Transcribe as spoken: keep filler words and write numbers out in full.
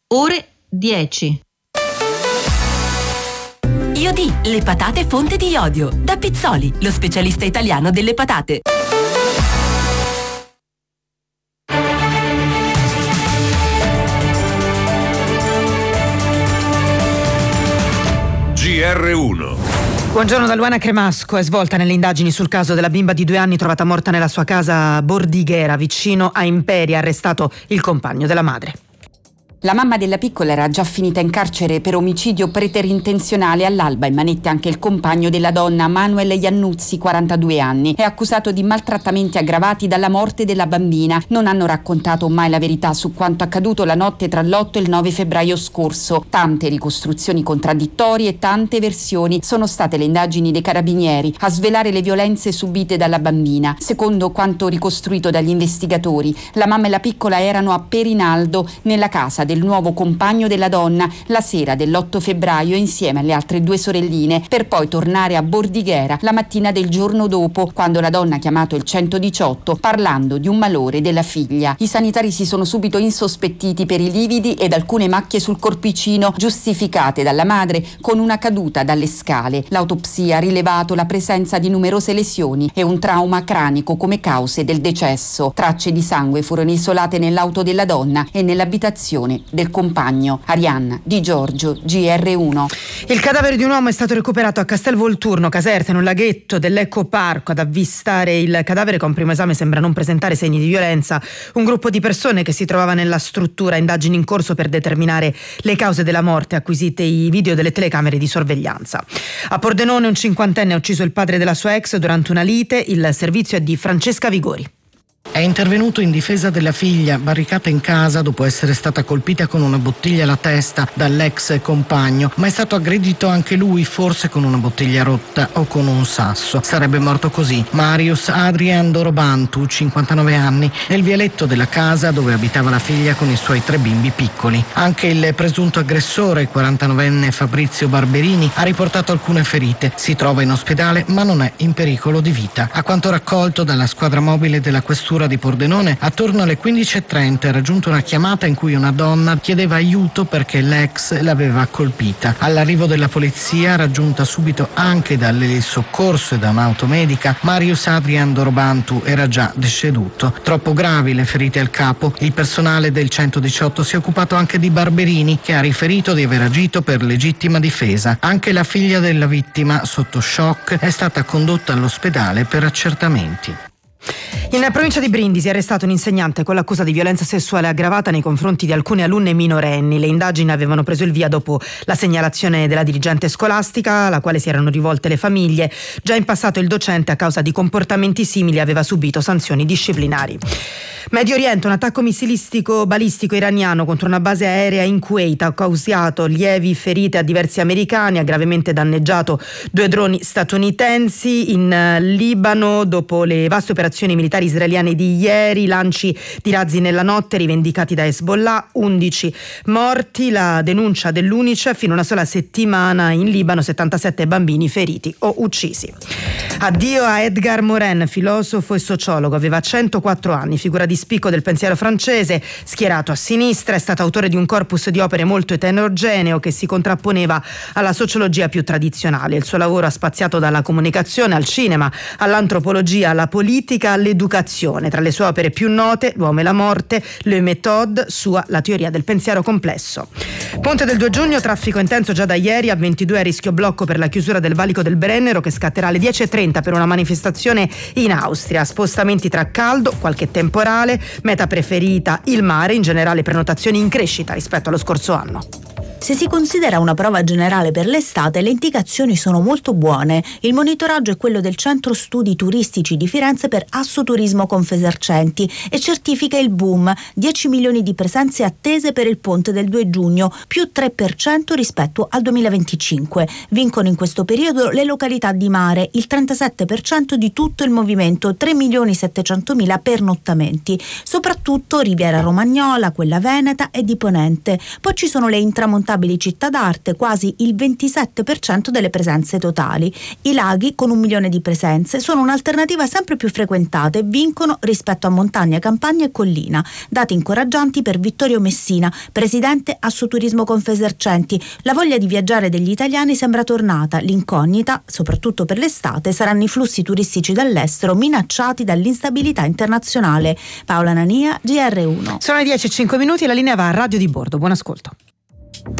ore dieci. Iodì, le patate fonte di iodio. Da Pizzoli, lo specialista italiano delle patate. G R uno. Buongiorno da Luana Cremasco. È svolta nelle indagini sul caso della bimba di due anni trovata morta nella sua casa Bordighera, vicino a Imperia, arrestato il compagno della madre. La mamma della piccola era già finita in carcere per omicidio preterintenzionale. All'alba in manette anche il compagno della donna, Manuel Iannuzzi, quarantadue anni. È accusato di maltrattamenti aggravati dalla morte della bambina. Non hanno raccontato mai la verità su quanto accaduto la notte tra l'otto e il nove febbraio scorso. Tante ricostruzioni contraddittorie e tante versioni. Sono state le indagini dei carabinieri a svelare le violenze subite dalla bambina. Secondo quanto ricostruito dagli investigatori, la mamma e la piccola erano a Perinaldo, nella casa del nuovo compagno della donna, la sera dell'otto febbraio insieme alle altre due sorelline, per poi tornare a Bordighera la mattina del giorno dopo, quando la donna ha chiamato il centodiciotto parlando di un malore della figlia. I sanitari si sono subito insospettiti per i lividi ed alcune macchie sul corpicino, giustificate dalla madre con una caduta dalle scale. L'autopsia ha rilevato la presenza di numerose lesioni e un trauma cranico come cause del decesso. Tracce di sangue furono isolate nell'auto della donna e nell'abitazione del compagno. Arianna Di Giorgio, G R uno. Il cadavere di un uomo è stato recuperato a Castelvolturno, Caserta, in un laghetto dell'Ecoparco. Ad avvistare il cadavere, con primo esame sembra non presentare segni di violenza, un gruppo di persone che si trovava nella struttura. Indagini in corso per determinare le cause della morte, acquisite i video delle telecamere di sorveglianza. A Pordenone un cinquantenne ha ucciso il padre della sua ex durante una lite. Il servizio è di Francesca Vigori. È intervenuto in difesa della figlia, barricata in casa dopo essere stata colpita con una bottiglia alla testa dall'ex compagno, ma è stato aggredito anche lui, forse con una bottiglia rotta o con un sasso. Sarebbe morto così Marius Adrian Dorobantu, cinquantanove anni, nel vialetto della casa dove abitava la figlia con i suoi tre bimbi piccoli. Anche il presunto aggressore, il quarantanovenne Fabrizio Barberini, ha riportato alcune ferite. Si trova in ospedale ma non è in pericolo di vita. A quanto raccolto dalla squadra mobile della questura di Pordenone, attorno alle quindici e trenta è raggiunta una chiamata in cui una donna chiedeva aiuto perché l'ex l'aveva colpita. All'arrivo della polizia, raggiunta subito anche dalle soccorso e da un'automedica, Marius Adrian Dorobantu era già deceduto. Troppo gravi le ferite al capo. Il personale del centodiciotto si è occupato anche di Barberini, che ha riferito di aver agito per legittima difesa. Anche la figlia della vittima, sotto shock, è stata condotta all'ospedale per accertamenti. In provincia di Brindisi è arrestato un insegnante con l'accusa di violenza sessuale aggravata nei confronti di alcune alunne minorenni. Le indagini avevano preso il via dopo la segnalazione della dirigente scolastica, alla quale si erano rivolte le famiglie. Già in passato il docente, a causa di comportamenti simili, aveva subito sanzioni disciplinari. Medio Oriente, un attacco missilistico balistico iraniano contro una base aerea in Kuwait ha causato lievi ferite a diversi americani, ha gravemente danneggiato due droni statunitensi. In Libano, dopo le vaste operazioni militari israeliane di ieri, lanci di razzi nella notte rivendicati da Hezbollah, undici morti, la denuncia dell'UNICEF: in una sola settimana in Libano settantasette bambini feriti o uccisi. Addio a Edgar Morin, filosofo e sociologo, aveva centoquattro anni, figura di spicco del pensiero francese, schierato a sinistra, è stato autore di un corpus di opere molto eterogeneo che si contrapponeva alla sociologia più tradizionale. Il suo lavoro ha spaziato dalla comunicazione al cinema, all'antropologia, alla politica, all'educazione. Tra le sue opere più note, L'uomo e la morte, Le méthodes, sua La teoria del pensiero complesso. Ponte del due giugno, traffico intenso già da ieri, a ventidue a rischio blocco per la chiusura del valico del Brennero, che scatterà alle dieci e trenta per una manifestazione in Austria. Spostamenti tra caldo, qualche temporale, meta preferita il mare, in generale prenotazioni in crescita rispetto allo scorso anno. Se si considera una prova generale per l'estate, le indicazioni sono molto buone. Il monitoraggio è quello del Centro Studi Turistici di Firenze per Assoturismo Confesercenti e certifica il boom, dieci milioni di presenze attese per il ponte del due giugno, più tre per cento rispetto al duemilaventicinque. Vincono in questo periodo le località di mare, il trentasette per cento di tutto il movimento, tre milioni settecentomila pernottamenti. Soprattutto Riviera Romagnola, quella veneta e di Ponente. Poi ci sono le intramontabili incontabili città d'arte, quasi il ventisette per cento delle presenze totali. I laghi, con un milione di presenze, sono un'alternativa sempre più frequentata e vincono rispetto a montagna, campagna e collina. Dati incoraggianti per Vittorio Messina, presidente Assoturismo Confesercenti. La voglia di viaggiare degli italiani sembra tornata. L'incognita, soprattutto per l'estate, saranno i flussi turistici dall'estero minacciati dall'instabilità internazionale. Paola Nania, G R uno. Sono le dieci e cinque minuti e la linea va a Radio di Bordo. Buon ascolto.